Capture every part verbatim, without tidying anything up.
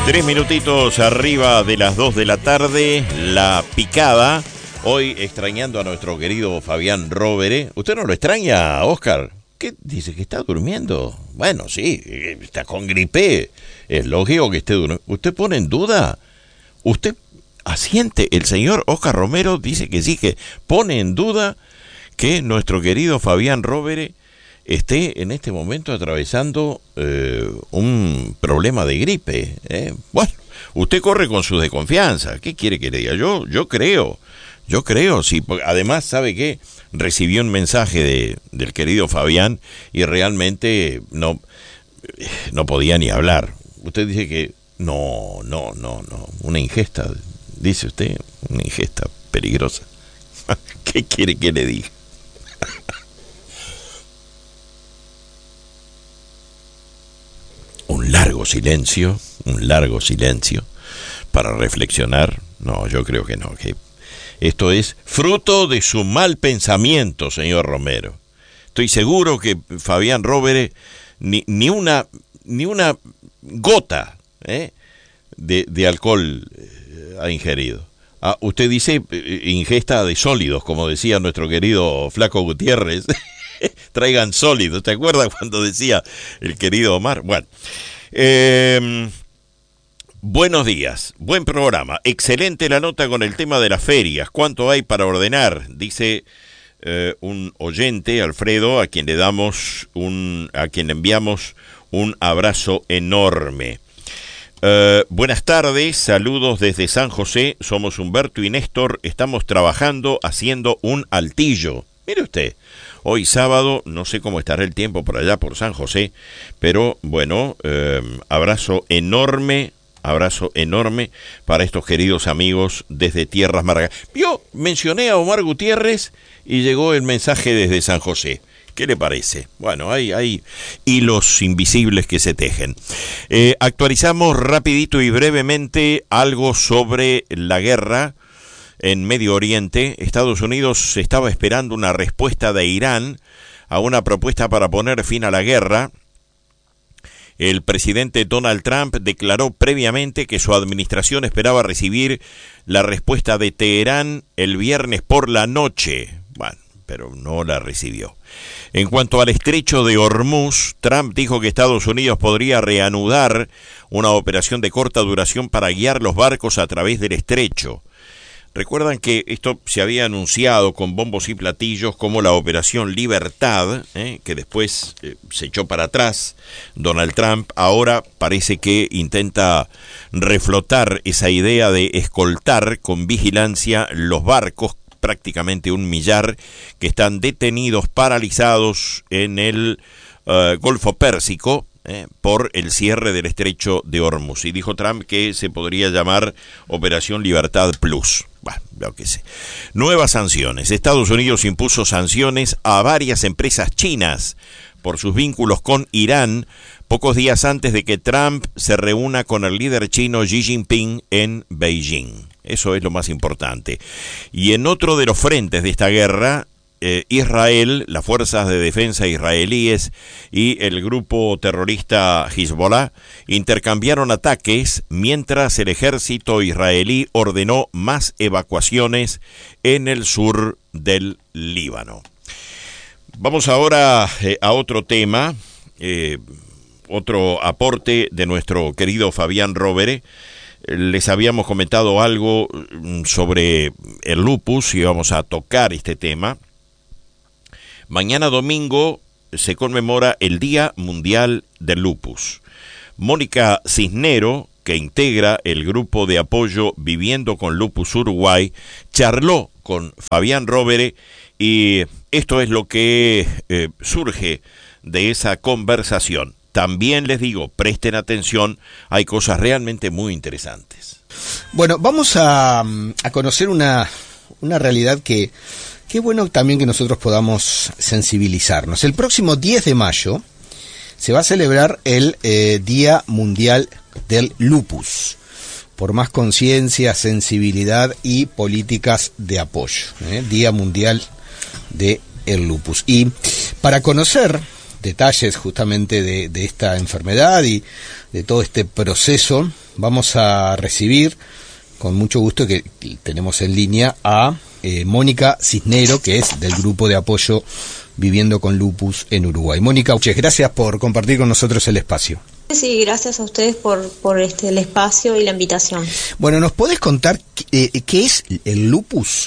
Tres minutitos arriba de las dos de la tarde, La Picada. Hoy extrañando a nuestro querido Fabián Rovere. ¿Usted no lo extraña, Oscar? ¿Qué dice? ¿Que está durmiendo? Bueno, sí, está con gripe. Es lógico que esté durmiendo. ¿Usted pone en duda? ¿Usted asiente? El señor Oscar Romero dice que sí, que pone en duda que nuestro querido Fabián Rovere esté en este momento atravesando eh, un problema de gripe. ¿eh? Bueno, usted corre con su desconfianza. ¿Qué quiere que le diga? Yo, yo creo, yo creo, sí. Además, ¿sabe qué? Recibí un mensaje de, del querido Fabián y realmente no, no podía ni hablar. Usted dice que no, no, no, no. Una ingesta, dice usted, una ingesta peligrosa. ¿Qué quiere que le diga? Un largo silencio, un largo silencio para reflexionar. No, yo creo que no, que esto es fruto de su mal pensamiento, señor Romero. Estoy seguro que Fabián Rovere ni, ni una ni una gota ¿eh? de, de alcohol eh, ha ingerido. Ah, usted dice eh, ingesta de sólidos, como decía nuestro querido Flaco Gutiérrez. Traigan sólidos, ¿te acuerdas cuando decía el querido Omar? Bueno, eh, buenos días, buen programa, excelente la nota con el tema de las ferias, ¿cuánto hay para ordenar? Dice eh, un oyente, Alfredo, a quien le damos un, a quien le enviamos un abrazo enorme. Uh, buenas tardes, saludos desde San José, somos Humberto y Néstor, estamos trabajando haciendo un altillo. Mire usted, hoy sábado, no sé cómo estará el tiempo por allá por San José, pero bueno, eh, abrazo enorme, abrazo enorme para estos queridos amigos desde Tierras Margas. Yo mencioné a Omar Gutiérrez y llegó el mensaje desde San José. ¿Qué le parece? Bueno, hay, hay hilos invisibles que se tejen. Eh, actualizamos rapidito y brevemente algo sobre la guerra en Medio Oriente. Estados Unidos estaba esperando una respuesta de Irán a una propuesta para poner fin a la guerra. El presidente Donald Trump declaró previamente que su administración esperaba recibir la respuesta de Teherán el viernes por la noche. Bueno, pero no la recibió. En cuanto al estrecho de Hormuz, Trump dijo que Estados Unidos podría reanudar una operación de corta duración para guiar los barcos a través del estrecho. Recuerdan que esto se había anunciado con bombos y platillos como la Operación Libertad, ¿eh? que después eh, se echó para atrás Donald Trump. Ahora parece que intenta reflotar esa idea de escoltar con vigilancia los barcos, prácticamente un millar, que están detenidos, paralizados en el uh, Golfo Pérsico, Eh, por el cierre del estrecho de Hormuz. Y dijo Trump que se podría llamar Operación Libertad Plus. Bueno, lo que sé. Nuevas sanciones. Estados Unidos impuso sanciones a varias empresas chinas por sus vínculos con Irán, pocos días antes de que Trump se reúna con el líder chino Xi Jinping en Beijing. Eso es lo más importante. Y en otro de los frentes de esta guerra, Eh, Israel, las fuerzas de defensa israelíes y el grupo terrorista Hezbollah intercambiaron ataques mientras el ejército israelí ordenó más evacuaciones en el sur del Líbano. Vamos ahora eh, a otro tema, eh, otro aporte de nuestro querido Fabián Rovere. Les habíamos comentado algo sobre el lupus y vamos a tocar este tema. Mañana domingo se conmemora el Día Mundial del Lupus. Mónica Cisnero, que integra el grupo de apoyo Viviendo con Lupus Uruguay, charló con Fabián Rovere y esto es lo que eh, surge de esa conversación. También les digo, presten atención, hay cosas realmente muy interesantes. Bueno, vamos a, a conocer una, una realidad que... Qué bueno también que nosotros podamos sensibilizarnos. El próximo diez de mayo se va a celebrar el eh, Día Mundial del Lupus, por más conciencia, sensibilidad y políticas de apoyo. ¿eh? Día Mundial del Lupus. Y para conocer detalles justamente de, de esta enfermedad y de todo este proceso vamos a recibir con mucho gusto, que tenemos en línea, a eh, Mónica Cisnero, que es del grupo de apoyo Viviendo con Lupus en Uruguay. Mónica, muchas gracias por compartir con nosotros el espacio. Sí, gracias a ustedes por, por este, el espacio y la invitación. Bueno, ¿nos podés contar eh, qué es el lupus?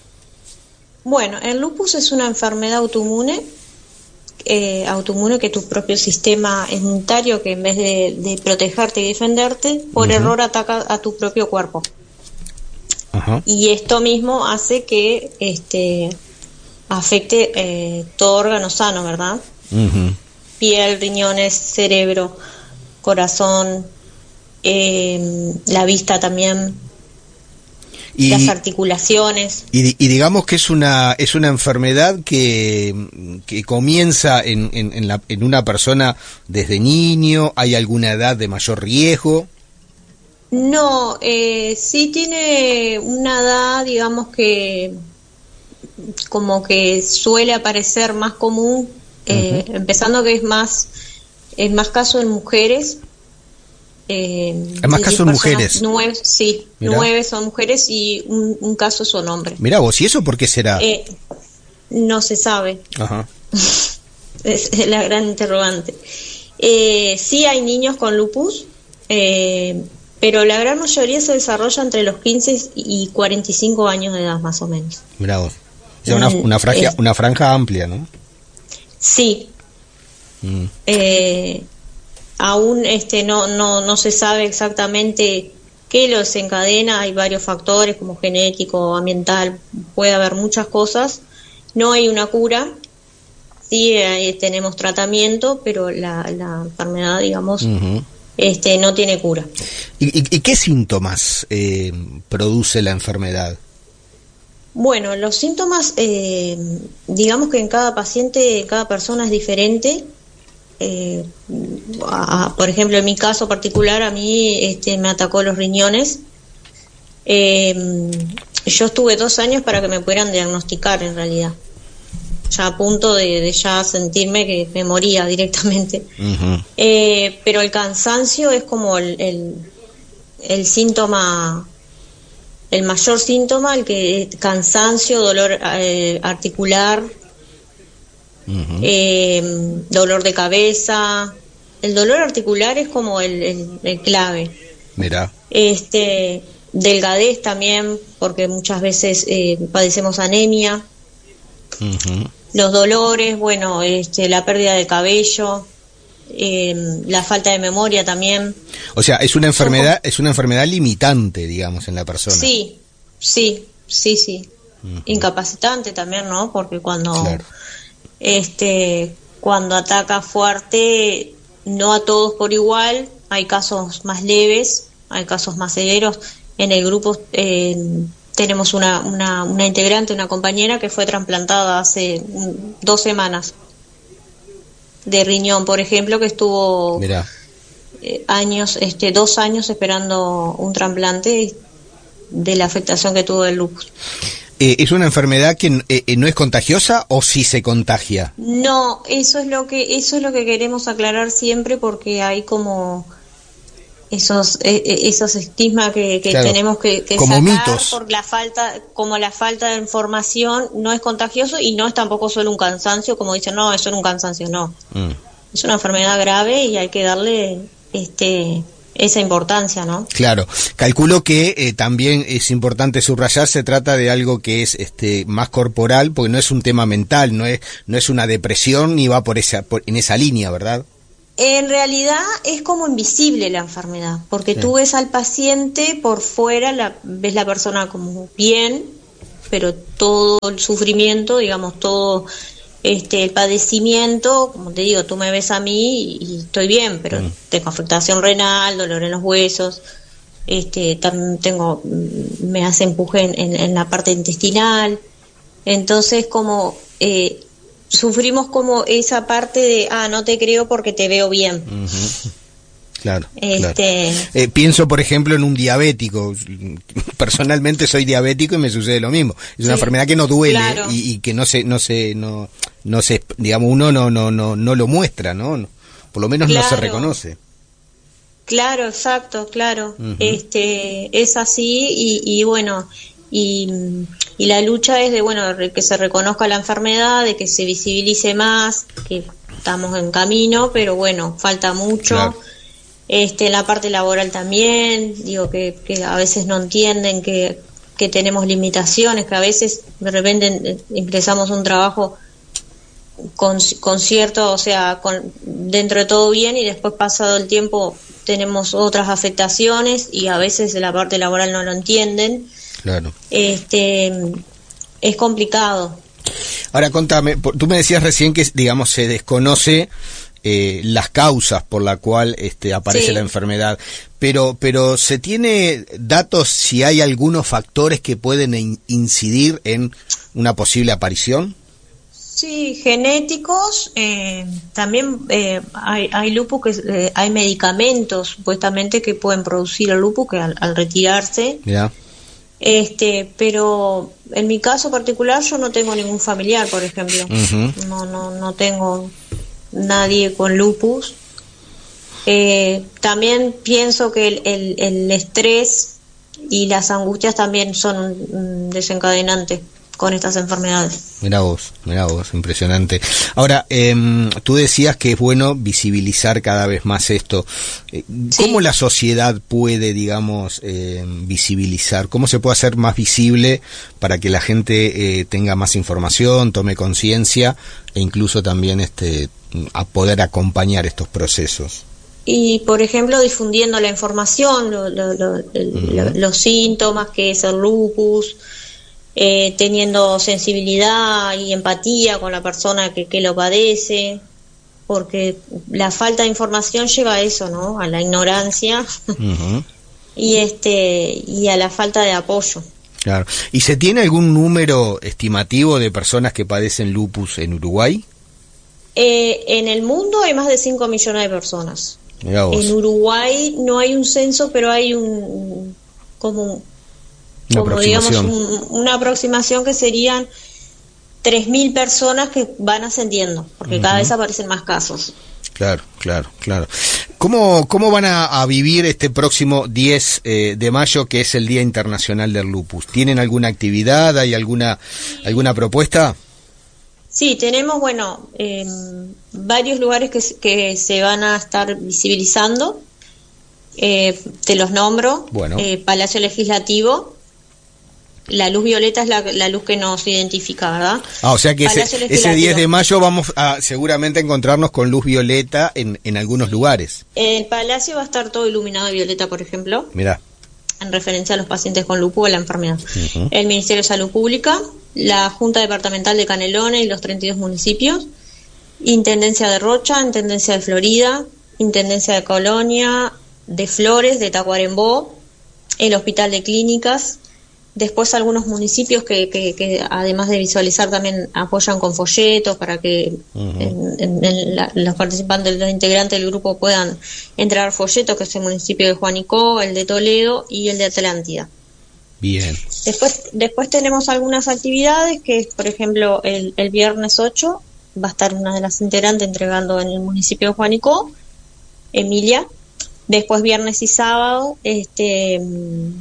Bueno, el lupus es una enfermedad autoinmune, eh, autoinmune que tu propio sistema inmunitario, que en vez de, de protegerte y defenderte, por uh-huh. error ataca a tu propio cuerpo. Uh-huh. Y esto mismo hace que este, afecte eh, todo órgano sano, ¿verdad? Uh-huh. Piel, riñones, cerebro, corazón, eh, la vista también, y las articulaciones. Y, y digamos que es una es una enfermedad que, que comienza en, en, en, la, en una persona desde niño. ¿Hay alguna edad de mayor riesgo? No, eh, sí tiene una edad, digamos que como que suele aparecer más común, eh, uh-huh. empezando que es más es más caso en mujeres. Eh, ¿Es más caso en mujeres? Nueve, sí, Mirá. nueve son mujeres y un, un caso son hombres. Mirá vos, ¿y eso por qué será? Eh, no se sabe. Ajá. es, es la gran interrogante. Eh, sí hay niños con lupus, eh, pero la gran mayoría se desarrolla entre los quince y cuarenta y cinco años de edad, más o menos. Mirá vos. O sea, una, una, franja, eh, una franja amplia, ¿no? Sí. Mm. Eh, aún este no, no, no se sabe exactamente qué lo desencadena. Hay varios factores como genético, ambiental, puede haber muchas cosas. No hay una cura. Sí, eh, tenemos tratamiento, pero la, la enfermedad, digamos, uh-huh. este, no tiene cura. ¿Y, y, y qué síntomas eh, produce la enfermedad? Bueno, los síntomas, eh, digamos que en cada paciente, en cada persona es diferente. Eh, a, por ejemplo, en mi caso particular, a mí este, me atacó los riñones. Eh, yo estuve dos años para que me pudieran diagnosticar, en realidad. Ya a punto de, de ya sentirme que me moría directamente. Uh-huh. Eh, pero el cansancio es como el, el, el síntoma... El mayor síntoma, el que es cansancio, dolor eh, articular, uh-huh. eh, dolor de cabeza. El dolor articular es como el, el, el clave. Mirá. Este, delgadez también, porque muchas veces eh, padecemos anemia. Uh-huh. Los dolores, bueno, este, la pérdida de cabello. Eh, la falta de memoria también. O sea, es una enfermedad, es una enfermedad limitante, digamos, en la persona. Sí, sí, sí, sí. Uh-huh. Incapacitante también, ¿no? Porque cuando claro. este cuando ataca fuerte, no a todos por igual, hay casos más leves, hay casos más severos. En el grupo eh, tenemos una, una, una integrante, una compañera que fue trasplantada hace dos semanas. De riñón, por ejemplo, que estuvo eh, años, este, dos años esperando un trasplante de la afectación que tuvo del lupus. Eh, ¿Es una enfermedad que eh, no es contagiosa o sí se contagia? No, eso es lo que eso es lo que queremos aclarar siempre, porque hay como esos eh, esos estigmas que, que claro, tenemos que, que como sacar mitos. Por la falta, como la falta de información. No es contagioso y no es tampoco solo un cansancio, como dicen, no, es solo un cansancio, no. Mm. Es una enfermedad grave y hay que darle este esa importancia, ¿no? Claro, calculo que eh, también es importante subrayar, se trata de algo que es este más corporal, porque no es un tema mental, no es no es una depresión ni va por esa por, en esa línea, ¿verdad? En realidad es como invisible la enfermedad, porque sí. Tú ves al paciente por fuera, la, ves la persona como bien, pero todo el sufrimiento, digamos, todo este el padecimiento, como te digo, tú me ves a mí y, y estoy bien, pero mm. tengo afectación renal, dolor en los huesos, este también tengo, me hace empuje en, en, en la parte intestinal, entonces como... Eh, sufrimos como esa parte de, ah, no te creo porque te veo bien. Uh-huh. Claro, este... claro. Eh, pienso, por ejemplo, en un diabético. Personalmente soy diabético y me sucede lo mismo. Es una sí, enfermedad que no duele claro. y, y que no se, no se, no, no se, digamos, uno no, no, no, no lo muestra, ¿no? Por lo menos claro. no se reconoce. Claro, exacto, claro. Uh-huh. Este, es así y, y bueno, y, y la lucha es de, bueno, de que se reconozca la enfermedad, de que se visibilice más, que estamos en camino, pero bueno, falta mucho. Claro. Este, en la parte laboral también, digo que, que a veces no entienden que, que tenemos limitaciones, que a veces de repente ingresamos a un trabajo con, con cierto, o sea, con, dentro de todo bien, y después pasado el tiempo tenemos otras afectaciones y a veces en la parte laboral no lo entienden. Claro. Este, es complicado. Ahora contame, tú me decías recién que, digamos, se desconoce eh, las causas por la cual este, aparece Sí. la enfermedad, pero pero se tiene datos si hay algunos factores que pueden in- incidir en una posible aparición. Sí, genéticos, eh, también eh, hay, hay lupus que eh, hay medicamentos supuestamente que pueden producir el lupus que al, al retirarse. Ya. Este, pero en mi caso particular yo no tengo ningún familiar, por ejemplo. Uh-huh. No, no, no tengo nadie con lupus. Eh, también pienso que el, el, el estrés y las angustias también son un, un desencadenante con estas enfermedades. Mirá vos, mirá vos, impresionante. Ahora, eh, tú decías que es bueno visibilizar cada vez más esto. Eh, ¿Cómo Sí. la sociedad puede, digamos, eh, visibilizar? ¿Cómo se puede hacer más visible para que la gente eh, tenga más información, tome conciencia e incluso también este, a poder acompañar estos procesos? Y, por ejemplo, difundiendo la información, lo, lo, lo, el- Ujú. lo- los síntomas que es el lupus, eh, teniendo sensibilidad y empatía con la persona que, que lo padece, porque la falta de información lleva a eso, ¿no? A la ignorancia Uh-huh. y este y a la falta de apoyo. Claro. ¿Y se tiene algún número estimativo de personas que padecen lupus en Uruguay? Eh, en el mundo hay más de cinco millones de personas. Mirá vos. En Uruguay no hay un censo, pero hay un como Una como digamos aproximación. un- una aproximación que serían tres mil personas que van ascendiendo, porque cada Ujú. vez aparecen más casos. Claro, claro, claro. ¿Cómo, cómo van a, a vivir este próximo diez eh, de mayo, que es el Día Internacional del Lupus? ¿Tienen alguna actividad? ¿Hay alguna, alguna propuesta? Sí, tenemos, bueno, eh, varios lugares que, se- que se van a estar visibilizando. Eh, te los nombro. Bueno. Eh, Palacio Legislativo. La luz violeta es la, la luz que nos identifica, ¿verdad? Ah, o sea que ese, Palacio ese Legislativo. diez de mayo vamos a seguramente encontrarnos con luz violeta en, en algunos lugares. El palacio va a estar todo iluminado de violeta, por ejemplo, Mirá. en referencia a los pacientes con lupus o la enfermedad. Ujú. El Ministerio de Salud Pública, la Junta Departamental de Canelones y los treinta y dos municipios, Intendencia de Rocha, Intendencia de Florida, Intendencia de Colonia, de Flores, de Tacuarembó, el Hospital de Clínicas, después algunos municipios que, que, que además de visualizar también apoyan con folletos para que Ujú. en, en- en la- los participantes, los integrantes del grupo puedan entregar folletos, que es el municipio de Juanico, el de Toledo y el de Atlántida. Bien. Después, después tenemos algunas actividades que es, por ejemplo, el, el viernes ocho va a estar una de las integrantes entregando en el municipio de Juanico, Emilia. Después viernes y sábado, este mm,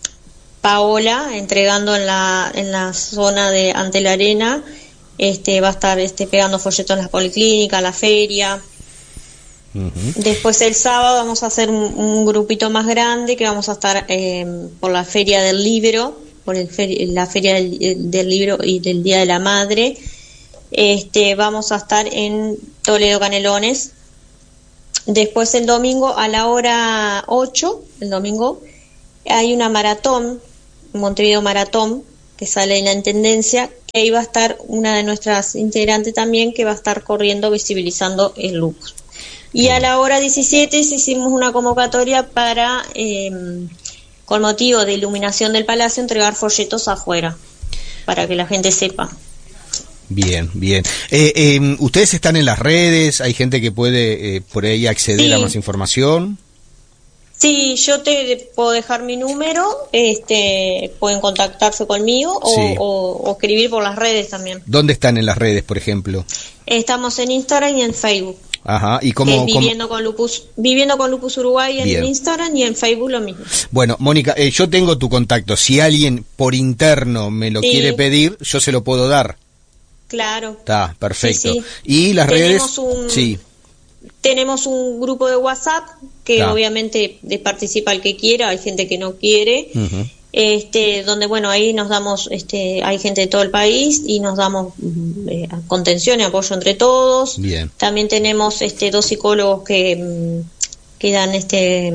Paola entregando en la en la zona de ante la arena, este va a estar este pegando folletos en las policlínicas, la feria. Ujú. Después el sábado vamos a hacer un, un grupito más grande que vamos a estar eh, por la Feria del Libro, por el feri- la Feria del, del Libro y del Día de la Madre. Este, vamos a estar en Toledo Canelones. Después el domingo a la hora ocho, el domingo, hay una maratón, Montevideo Maratón, que sale en la Intendencia, que ahí va a estar una de nuestras integrantes también, que va a estar corriendo, visibilizando el lupus. Y a la hora diecisiete hicimos una convocatoria para, eh, con motivo de iluminación del palacio, entregar folletos afuera, para que la gente sepa. Bien, bien. Eh, eh, ¿Ustedes están en las redes? ¿Hay gente que puede eh, por ahí acceder Sí. a más información? Sí, yo te puedo dejar mi número, este, pueden contactarse conmigo o, Sí. o- o escribir por las redes también. ¿Dónde están en las redes, por ejemplo? Estamos en Instagram y en Facebook. Ajá, y como viviendo con lupus, viviendo con lupus Uruguay en Bien. Instagram y en Facebook lo mismo. Bueno, Mónica, eh, yo tengo tu contacto. Si alguien por interno me lo sí. quiere pedir, yo se lo puedo dar. Claro. Está, perfecto. Sí, sí. Y las tenemos redes. Un, sí. Tenemos un grupo de WhatsApp que Ta. obviamente participa el que quiera, hay gente que no quiere. Uh-huh. Este, donde bueno, ahí nos damos, este, hay gente de todo el país y nos damos eh, contención y apoyo entre todos. Bien. También tenemos este dos psicólogos que, que dan este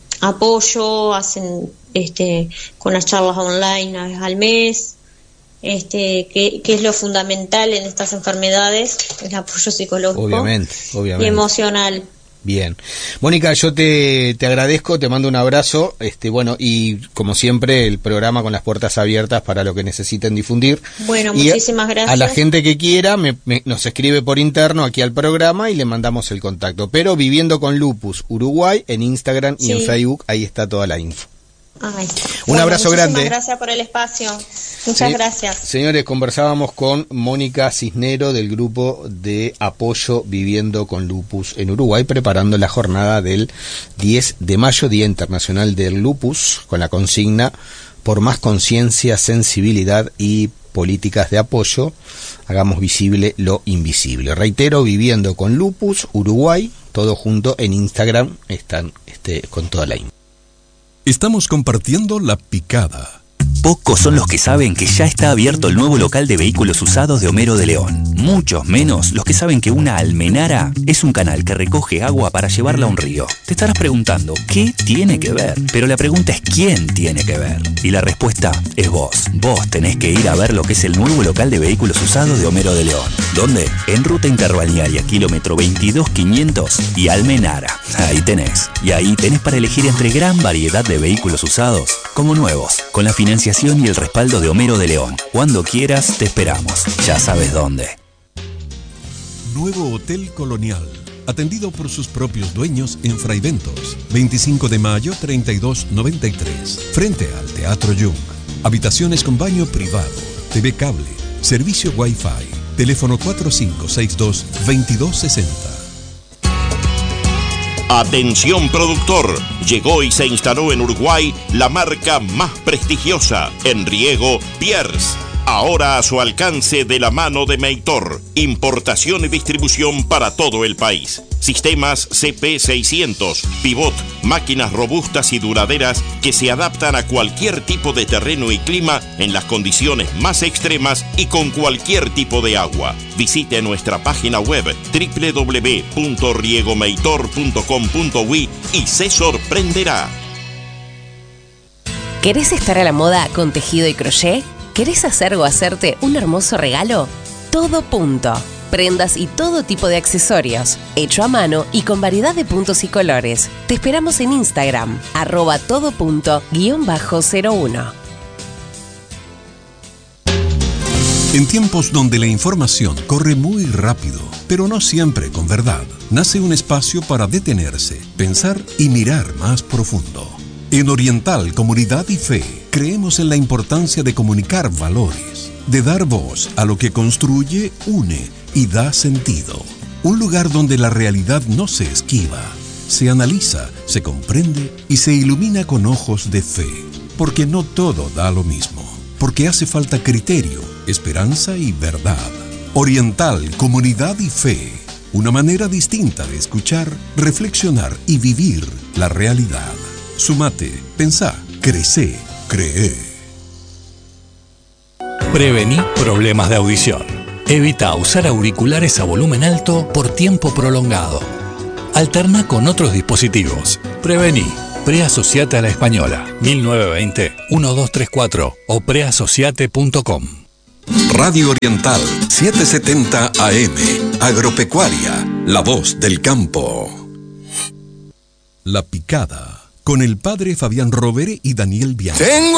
apoyo, hacen este con las charlas online una vez al mes, este, que, que es lo fundamental en estas enfermedades, el apoyo psicológico. Obviamente, obviamente. Y emocional. Bien. Mónica, yo te, te agradezco, te mando un abrazo, este, bueno, y como siempre, el programa con las puertas abiertas para lo que necesiten difundir. Bueno, y muchísimas gracias. A la gente que quiera, me, me, nos escribe por interno aquí al programa y le mandamos el contacto. Pero Viviendo con Lupus Uruguay en Instagram y sí. en Facebook, ahí está toda la info. Ay. Un bueno, abrazo grande. Muchas gracias por el espacio. Muchas sí. gracias. Señores, conversábamos con Mónica Cisnero del grupo de apoyo Viviendo con Lupus en Uruguay, preparando la jornada del diez de mayo, Día Internacional del Lupus, con la consigna por más conciencia, sensibilidad y políticas de apoyo, hagamos visible lo invisible. Reitero, Viviendo con Lupus Uruguay, todo junto en Instagram, están este, con toda la info. Estamos compartiendo La Picada. Pocos son los que saben que ya está abierto el nuevo local de vehículos usados de Homero de León. Muchos menos los que saben que una almenara es un canal que recoge agua para llevarla a un río. Te estarás preguntando, ¿qué tiene que ver? Pero la pregunta es ¿quién tiene que ver? Y la respuesta es vos. Vos tenés que ir a ver lo que es el nuevo local de vehículos usados de Homero de León. ¿Dónde? En Ruta Interbalnearia, kilómetro veintidós quinientos y Almenara. Ahí tenés. Y ahí tenés para elegir entre gran variedad de vehículos usados como nuevos, con la financiación y el respaldo de Homero de León. Cuando quieras, te esperamos. Ya sabes dónde. Nuevo Hotel Colonial, atendido por sus propios dueños en Fraiventos, veinticinco de mayo treinta y dos noventa y tres, frente al Teatro Jung. Habitaciones con baño privado, T V cable, servicio Wi-Fi, teléfono cuatro cinco seis dos, veintidós sesenta. Atención productor, llegó y se instaló en Uruguay la marca más prestigiosa en riego, Pierce. Ahora a su alcance de la mano de Meitor. Importación y distribución para todo el país. Sistemas C P seiscientos, pivot, máquinas robustas y duraderas que se adaptan a cualquier tipo de terreno y clima en las condiciones más extremas y con cualquier tipo de agua. Visite nuestra página web doble u doble u doble u punto riegomeitor punto com punto uy y se sorprenderá. ¿Querés estar a la moda con tejido y crochet? ¿Querés hacer o hacerte un hermoso regalo? Todo Punto. Prendas y todo tipo de accesorios, hecho a mano y con variedad de puntos y colores. Te esperamos en Instagram, arroba todo punto guión bajo cero uno. En tiempos donde la información corre muy rápido, pero no siempre con verdad, nace un espacio para detenerse, pensar y mirar más profundo. En Oriental Comunidad y Fe, creemos en la importancia de comunicar valores, de dar voz a lo que construye, une y da sentido. Un lugar donde la realidad no se esquiva, se analiza, se comprende y se ilumina con ojos de fe. Porque no todo da lo mismo. Porque hace falta criterio, esperanza y verdad. Oriental Comunidad y Fe. Una manera distinta de escuchar, reflexionar y vivir la realidad. Sumate, pensá, crecé, cree. Prevení problemas de audición. Evita usar auriculares a volumen alto por tiempo prolongado. Alterna con otros dispositivos. Prevení. Preasociate a la Española. mil novecientos veinte, doce treinta y cuatro o preasociate punto com. Radio Oriental setecientos setenta A M. Agropecuaria. La voz del campo. La Picada. Con el padre Fabián Rovere y Daniel Bianchi.